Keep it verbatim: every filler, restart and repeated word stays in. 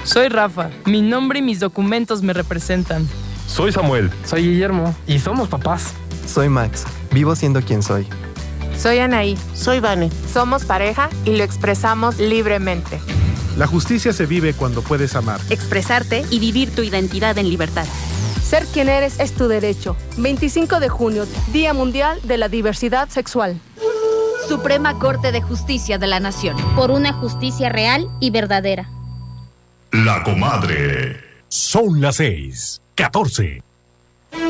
Soy Rafa. Mi nombre y mis documentos me representan. Soy Samuel. Soy Guillermo. Y somos papás. Soy Max. Vivo siendo quien soy. Soy Anaí. Soy Vane. Somos pareja y lo expresamos libremente. La justicia se vive cuando puedes amar, expresarte y vivir tu identidad en libertad. Ser quien eres es tu derecho. veinticinco de junio, Día Mundial de la Diversidad Sexual. Suprema Corte de Justicia de la Nación. Por una justicia real y verdadera. La Comadre. Son las seis, catorce.